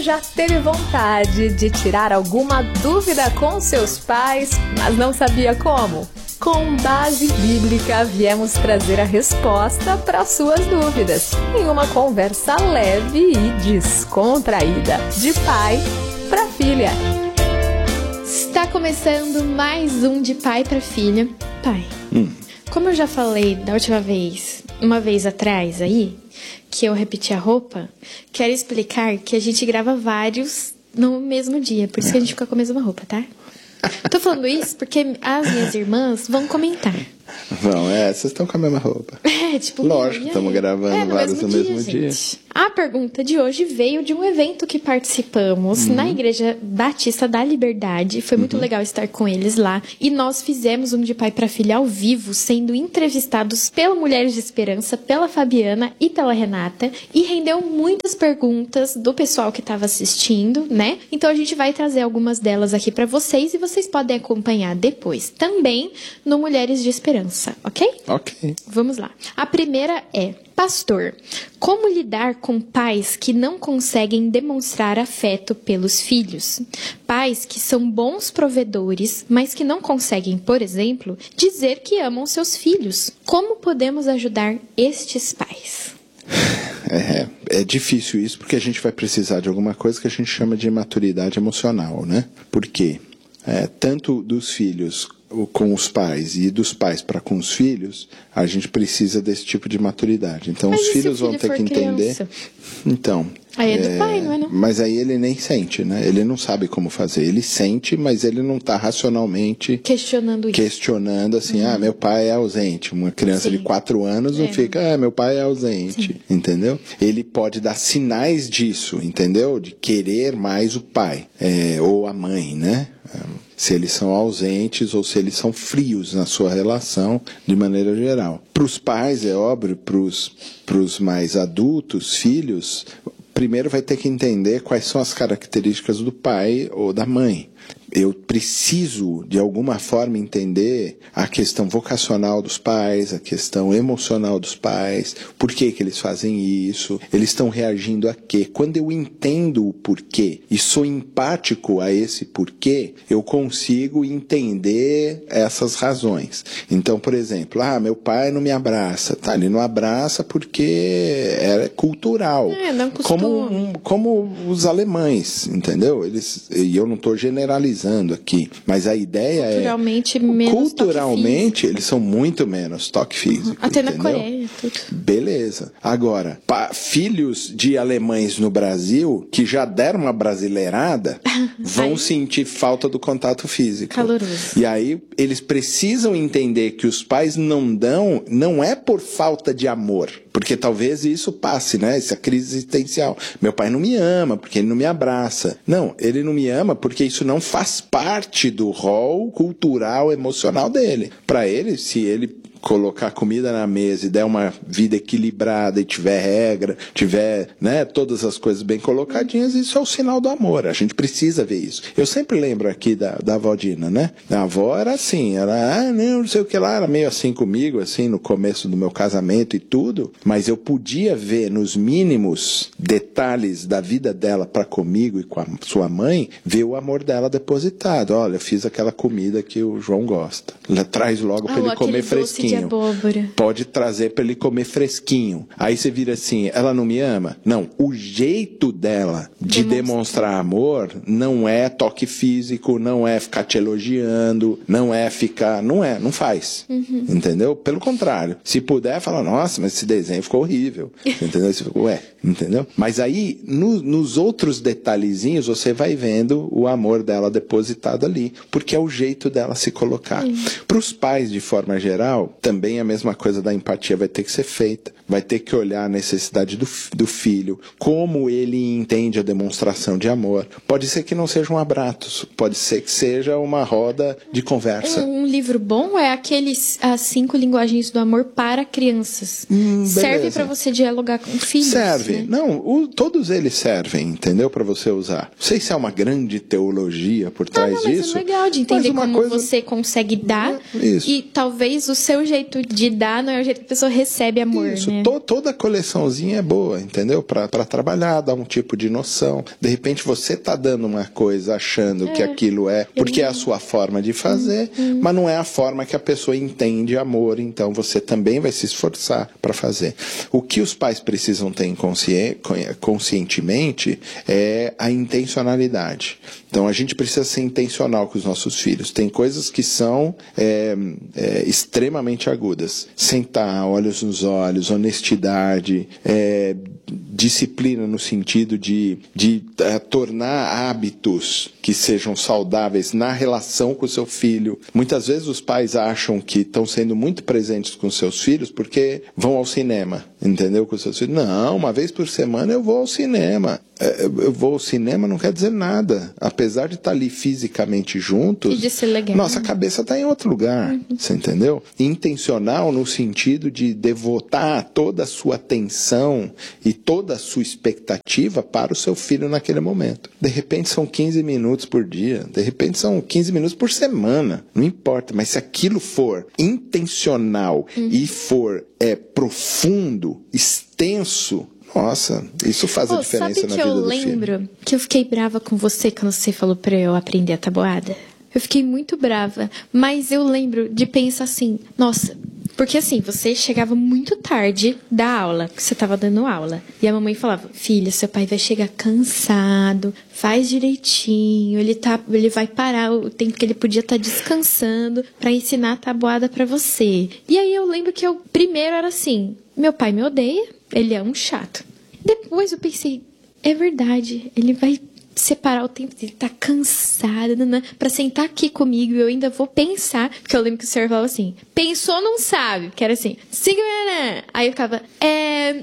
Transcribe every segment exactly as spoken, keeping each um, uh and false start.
Já teve vontade de tirar alguma dúvida com seus pais, mas não sabia como? Com base bíblica, viemos trazer a resposta para suas dúvidas, em uma conversa leve e descontraída, de pai para filha. Está começando mais um de pai para filha. Pai, hum. como eu já falei da última vez, uma vez atrás aí, que eu repeti a roupa, quero explicar que a gente grava vários no mesmo dia, por isso é. que a gente fica com a mesma roupa, tá? Tô falando isso porque as minhas irmãs vão comentar. Não, é, vocês estão com a mesma roupa. É, tipo... Lógico, estamos gravando é, no vários mesmo no dia, mesmo dia. Gente. A pergunta de hoje veio de um evento que participamos uhum. na Igreja Batista da Liberdade. Foi muito uhum. legal estar com eles lá. E nós fizemos um de pai para filha ao vivo, sendo entrevistados pela Mulheres de Esperança, pela Fabiana e pela Renata. E rendeu muitas perguntas do pessoal que estava assistindo, né? Então a gente vai trazer algumas delas aqui para vocês e vocês podem acompanhar depois também no Mulheres de Esperança, ok? Ok. Vamos lá. A primeira é: pastor, como lidar com pais que não conseguem demonstrar afeto pelos filhos? Pais que são bons provedores, mas que não conseguem, por exemplo, dizer que amam seus filhos. Como podemos ajudar estes pais? É, é difícil isso, porque a gente vai precisar de alguma coisa que a gente chama de maturidade emocional, né? Por quê? É, tanto dos filhos com os pais e dos pais para com os filhos, a gente precisa desse tipo de maturidade. Então, mas os filhos filho vão ter que entender... Criança? Então... Aí é do é... pai, não é não? Mas aí ele nem sente, né? Ele não sabe como fazer. Ele sente, mas ele não está racionalmente... Questionando isso. Questionando assim, uhum. ah, meu pai é ausente. Uma criança Sim. de quatro anos não é. fica, ah, meu pai é ausente. Sim. Entendeu? Ele pode dar sinais disso, entendeu? De querer mais o pai. É, ou a mãe, né? Se eles são ausentes ou se eles são frios na sua relação, de maneira geral. Para os pais, é óbvio, para os mais adultos, filhos, primeiro vai ter que entender quais são as características do pai ou da mãe. Eu preciso, de alguma forma, entender a questão vocacional dos pais, a questão emocional dos pais, por que que eles fazem isso, eles estão reagindo a quê? Quando eu entendo o porquê e sou empático a esse porquê, eu consigo entender essas razões. Então, por exemplo, ah, meu pai não me abraça. Tá, ele não abraça porque é cultural. É, não como, um, como os alemães, entendeu? Eles, e eu não estou generalizando aqui, mas a ideia culturalmente, é menos culturalmente eles são muito menos toque físico, uhum. até entendeu? Na Coreia tudo. Beleza. Agora, pa, filhos de alemães no Brasil que já deram uma brasileirada vão aí... sentir falta do contato físico. Caloroso. E aí eles precisam entender que os pais não dão, não é por falta de amor, porque talvez isso passe, né? Essa crise existencial. Meu pai não me ama porque ele não me abraça. Não, ele não me ama porque isso não faz parte do rol cultural, emocional dele. Para ele, se ele colocar comida na mesa e der uma vida equilibrada e tiver regra, tiver, né, todas as coisas bem colocadinhas, isso é o sinal do amor. A gente precisa ver isso. Eu sempre lembro aqui da, da avó Dina, né? A avó era assim, ela, ah, não, não sei o que lá, era meio assim comigo, assim, no começo do meu casamento e tudo, mas eu podia ver nos mínimos detalhes da vida dela para comigo e com a sua mãe, ver o amor dela depositado. Olha, eu fiz aquela comida que o João gosta. Ela traz logo para oh, ele comer fresquinho. Pode trazer para ele comer fresquinho. Aí você vira assim, ela não me ama? Não, o jeito dela de Demonstra. demonstrar amor não é toque físico, não é ficar te elogiando, não é ficar, não é, não faz. Uhum. Entendeu? Pelo contrário, se puder, fala, nossa, mas esse desenho ficou horrível. Entendeu? Você fica, ué, entendeu? Mas aí, no, nos outros detalhezinhos, você vai vendo o amor dela depositado ali, porque é o jeito dela se colocar. Uhum. Para os pais, de forma geral, também a mesma coisa da empatia vai ter que ser feita. Vai ter que olhar a necessidade do, do filho, como ele entende a demonstração de amor. Pode ser que não seja um abraço, pode ser que seja uma roda de conversa. Um, um livro bom é aqueles As Cinco Linguagens do Amor para Crianças. Hum, serve para você dialogar com filhos? Serve. Né? Não, o, todos eles servem, entendeu? Para você usar. Não sei se é uma grande teologia por trás não, não, disso. Mas é legal de entender como coisa... você consegue dar Isso. e talvez o seu jeito de dar, não é o jeito que a pessoa recebe amor, Isso, né? to, toda coleçãozinha é boa, entendeu? Pra, pra trabalhar, dar um tipo de noção. De repente você tá dando uma coisa achando é. que aquilo é, porque é a sua forma de fazer, uhum. mas não é a forma que a pessoa entende amor, então você também vai se esforçar para fazer. O que os pais precisam ter inconsci... conscientemente é a intencionalidade. Então a gente precisa ser intencional com os nossos filhos. Tem coisas que são é, é, extremamente agudas. Sentar, olhos nos olhos, honestidade, é, disciplina no sentido de, de é, tornar hábitos que sejam saudáveis na relação com o seu filho. Muitas vezes os pais acham que estão sendo muito presentes com seus filhos porque vão ao cinema, entendeu? Com os seus filhos. Não, uma vez por semana eu vou ao cinema. Eu vou ao cinema não quer dizer nada. Apesar de estar ali fisicamente juntos, e de ser legal. Nossa cabeça está em outro lugar, uhum. Você entendeu? Intencional no sentido de devotar toda a sua atenção e toda a sua expectativa para o seu filho naquele momento. De repente são quinze minutos por dia, de repente são quinze minutos por semana, não importa, mas se aquilo for intencional uhum. e for é, profundo, extenso, nossa, isso faz oh, a diferença na vida do filho. Sabe que eu lembro que eu fiquei brava com você quando você falou pra eu aprender a tabuada? Eu fiquei muito brava, mas eu lembro de pensar assim, nossa, porque assim, você chegava muito tarde da aula, que você tava dando aula, e a mamãe falava, filha, seu pai vai chegar cansado, faz direitinho, ele, tá, ele vai parar o tempo que ele podia estar tá descansando pra ensinar a tabuada pra você. E aí eu lembro que eu, primeiro era assim, meu pai me odeia, ele é um chato. Depois eu pensei, é verdade, ele vai separar o tempo dele, tá cansado, nanã, pra sentar aqui comigo e eu ainda vou pensar, porque eu lembro que o senhor falava assim, pensou, não sabe, que era assim, segura, aí eu ficava, é,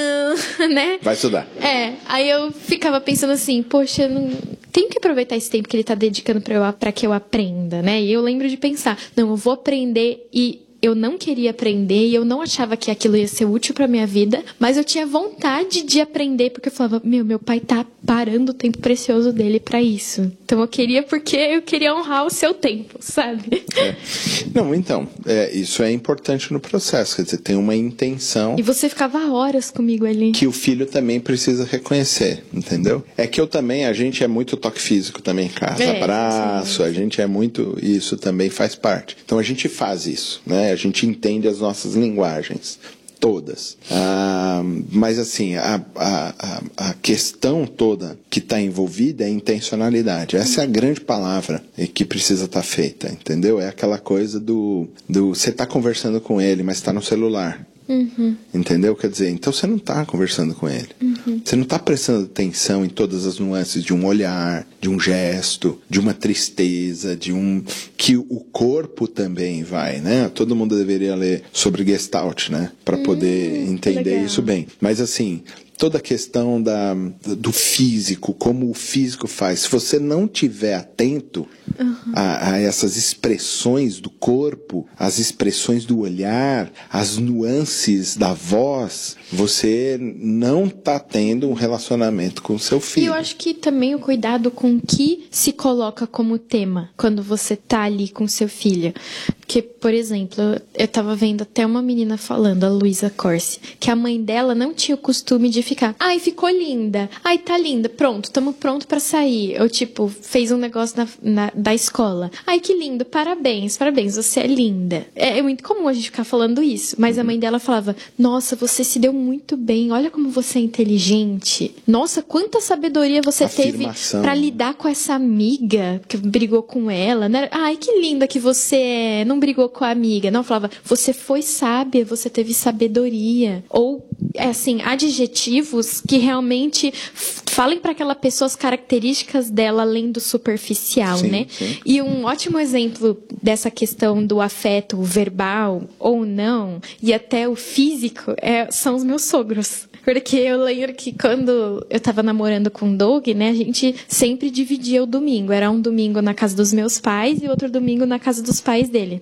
uh, né? Vai estudar. É, aí eu ficava pensando assim, poxa, eu não... tenho que aproveitar esse tempo que ele tá dedicando pra, eu, pra que eu aprenda, né? E eu lembro de pensar, não, eu vou aprender e eu não queria aprender e eu não achava que aquilo ia ser útil pra minha vida, mas eu tinha vontade de aprender porque eu falava, meu, meu pai tá parando o tempo precioso dele pra isso. Então eu queria porque eu queria honrar o seu tempo, sabe? É. Não, então, é, isso é importante no processo, quer dizer, tem uma intenção... E você ficava horas comigo ali. Que o filho também precisa reconhecer, entendeu? É que eu também, a gente é muito toque físico também em casa, é, abraço, sim. A gente é muito... Isso também faz parte. Então a gente faz isso, né? A gente entende as nossas linguagens, todas. Ah, mas assim, a, a, a questão toda que está envolvida é a intencionalidade. Essa é a grande palavra que precisa estar tá feita, entendeu? É aquela coisa do... do você está conversando com ele, mas está no celular. Uhum. Entendeu? Quer dizer, então você não está conversando com ele. Uhum. Você não está prestando atenção em todas as nuances de um olhar, de um gesto, de uma tristeza, de um... que o corpo também vai, né? Todo mundo deveria ler sobre Gestalt, né? Para poder hum, entender isso bem. Mas assim... toda a questão da, do físico, como o físico faz. Se você não estiver atento uhum. a, a essas expressões do corpo, as expressões do olhar, as nuances da voz, você não está tendo um relacionamento com o seu filho. E eu acho que também o cuidado com o que se coloca como tema quando você está ali com seu filho. Porque, por exemplo, eu estava vendo até uma menina falando, a Luísa Corsi, que a mãe dela não tinha o costume de ficar, ai, ficou linda, ai, tá linda, pronto, estamos pronto para sair. Ou, tipo, fez um negócio na, na, da escola. Ai, que lindo, parabéns, parabéns, você é linda. É, é muito comum a gente ficar falando isso, mas uhum. a mãe dela falava, nossa, você se deu muito bem, olha como você é inteligente. Nossa, quanta sabedoria você Afirmação. teve para lidar com essa amiga que brigou com ela, né? Ai, que linda que você é, não brigou com a amiga. Não, falava, você foi sábia, você teve sabedoria. Ou, assim, adjetivos que realmente falem para aquela pessoa as características dela além do superficial, sim, né? Sim. E um ótimo exemplo dessa questão do afeto verbal ou não, e até o físico, é, são os meus sogros. Porque eu lembro que quando eu tava namorando com o Doug, né, a gente sempre dividia o domingo. Era um domingo na casa dos meus pais e outro domingo na casa dos pais dele. E o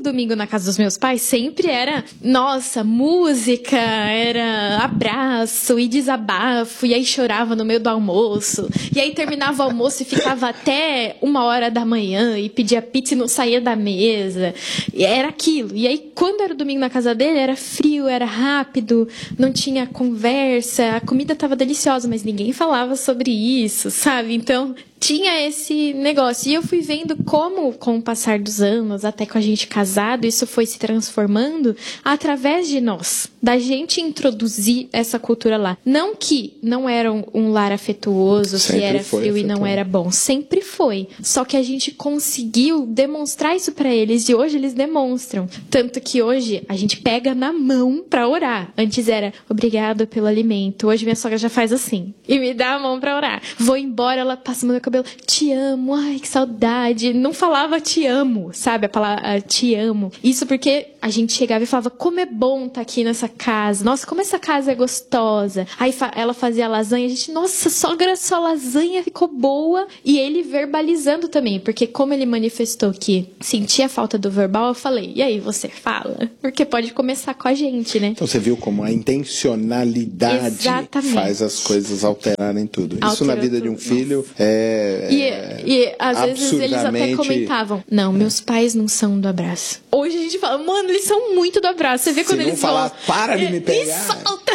domingo na casa dos meus pais sempre era, nossa, música, era abraço e desabafo, e aí chorava no meio do almoço, e aí terminava o almoço e ficava até uma hora da manhã e pedia pizza e não saía da mesa, e era aquilo. E aí quando era o domingo na casa dele, era frio, era rápido, não tinha conversa, a comida estava deliciosa, mas ninguém falava sobre isso, sabe? Então tinha esse negócio. E eu fui vendo como, com o passar dos anos, até com a gente casado, isso foi se transformando através de nós, da gente introduzir essa cultura lá. Não que não era um, um lar afetuoso, sempre que era frio e não era bom. Sempre foi. Só que a gente conseguiu demonstrar isso pra eles, e hoje eles demonstram. Tanto que hoje a gente pega na mão pra orar. Antes era, obrigado pelo alimento. Hoje minha sogra já faz assim, e me dá a mão pra orar. Vou embora, ela passa o meu cabelo, te amo, ai, que saudade. Não falava te amo, sabe? A palavra te amo. Isso porque a gente chegava e falava, como é bom estar aqui nessa casa. Nossa, como essa casa é gostosa. Aí fa- ela fazia lasanha, a gente, nossa, sogra, sua lasanha ficou boa. E ele verbalizando também, porque como ele manifestou que sentia falta do verbal, eu falei, e aí, você fala? Porque pode começar com a gente, né? Então você viu como a intencionalidade Exatamente. Faz as coisas alterarem tudo. Alterou Isso na vida tudo. de um filho é, E, é e às vezes eles até absurdamente- comentavam, não, meus pais não são do abraço. Hoje a gente fala, mano, eles são muito do abraço. Você vê Se quando não eles falar, vão... para de me Me pegar. solta!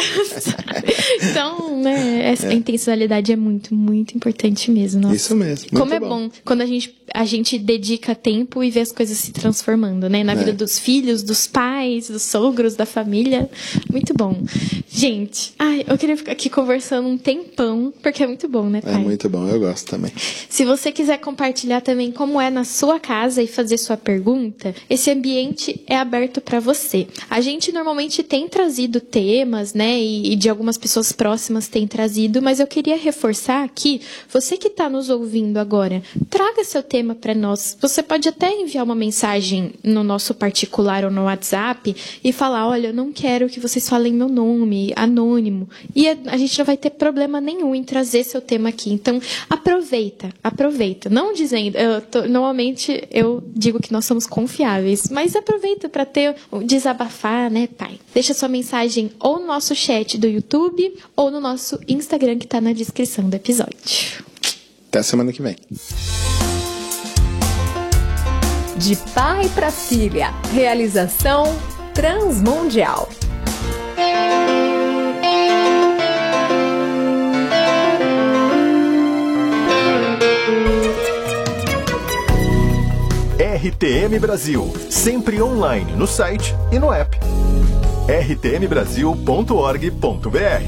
Então, né, essa a intencionalidade é muito, muito importante mesmo. Nossa. Isso mesmo. Como muito é bom quando a gente, a gente dedica tempo e vê as coisas se transformando, né? Na É. vida dos filhos, dos pais, dos sogros, da família. Muito bom. Gente, ai, eu queria ficar aqui conversando um tempão, porque é muito bom, né, pai? É muito bom, eu gosto também. Se você quiser compartilhar também como é na sua casa e fazer sua pergunta, esse ambiente é aberto para você. A gente normalmente tem trazido temas, né, e, e de algumas pessoas próximas tem trazido, mas eu queria reforçar aqui, você que está nos ouvindo agora, traga seu tema para nós. Você pode até enviar uma mensagem no nosso particular ou no WhatsApp e falar, olha, eu não quero que vocês falem meu nome, anônimo. E a, a gente não vai ter problema nenhum em trazer seu tema aqui. Então, aproveita, aproveita. Não dizendo, eu tô, normalmente eu digo que nós somos confiáveis, mas aproveita para ter, desabafar, né, pai? Deixa sua mensagem ou no nosso chat do YouTube ou no nosso Instagram que tá na descrição do episódio. Até semana que vem. De pai para filha. Realização Transmundial. R T M Brasil, sempre online no site e no app. r t m brasil ponto org ponto b r.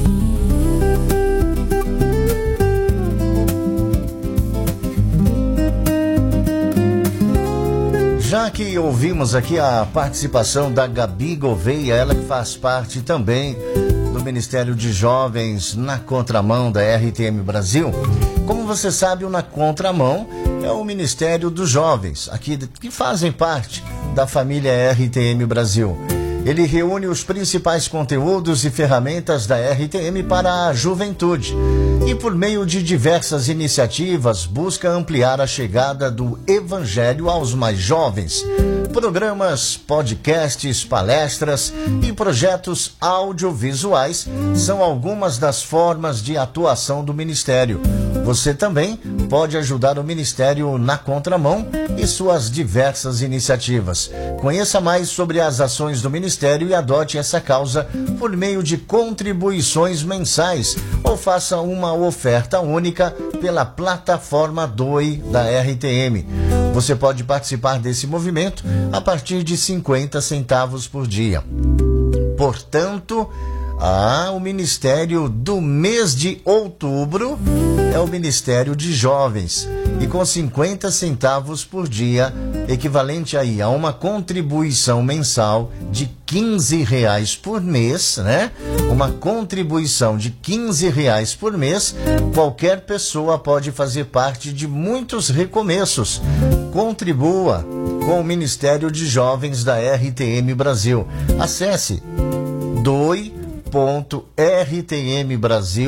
Já que ouvimos aqui a participação da Gabi Gouveia, ela que faz parte também do Ministério de Jovens na Contramão da R T M Brasil. Como você sabe, o Na Contramão é o Ministério dos Jovens, aqui que fazem parte da família R T M Brasil. Ele reúne os principais conteúdos e ferramentas da R T M para a juventude e, por meio de diversas iniciativas, busca ampliar a chegada do Evangelho aos mais jovens. Programas, podcasts, palestras e projetos audiovisuais são algumas das formas de atuação do Ministério. Você também pode ajudar o Ministério na Contramão e suas diversas iniciativas. Conheça mais sobre as ações do Ministério e adote essa causa por meio de contribuições mensais ou faça uma oferta única pela plataforma Doe da R T M. Você pode participar desse movimento a partir de cinquenta centavos por dia. Portanto, ah, o Ministério do mês de outubro é o Ministério de Jovens. E com cinquenta centavos por dia, equivalente aí a uma contribuição mensal de quinze reais por mês, né? Uma contribuição de quinze reais por mês, qualquer pessoa pode fazer parte de muitos recomeços. Contribua com o Ministério de Jovens da R T M Brasil. Acesse doe ponto r t m brasil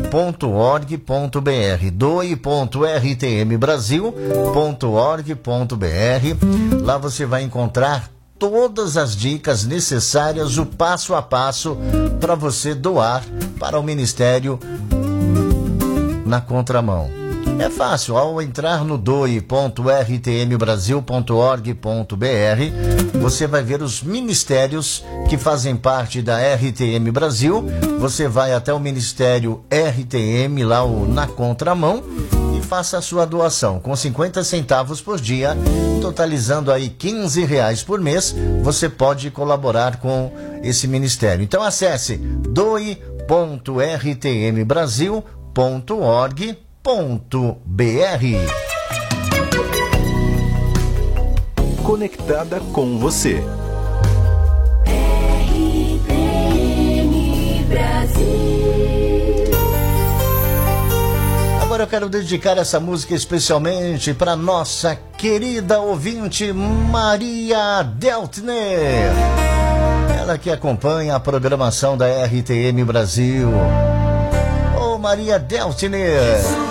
ponto org ponto br, doe ponto r t m brasil ponto org ponto br. Lá você vai encontrar todas as dicas necessárias, o passo a passo para você doar para o Ministério na Contramão. É fácil, ao entrar no doe ponto r t m brasil ponto org ponto br, você vai ver os ministérios que fazem parte da R T M Brasil. Você vai até o Ministério R T M, lá o Na Contramão, e faça a sua doação com cinquenta centavos por dia, totalizando aí quinze reais por mês. Você pode colaborar com esse ministério. Então acesse doe ponto r t m brasil ponto org ponto br. Conectada com você. R T M Brasil. Agora eu quero dedicar essa música especialmente para nossa querida ouvinte Maria Deltner. Ela que acompanha a programação da R T M Brasil. Ô Maria Deltner,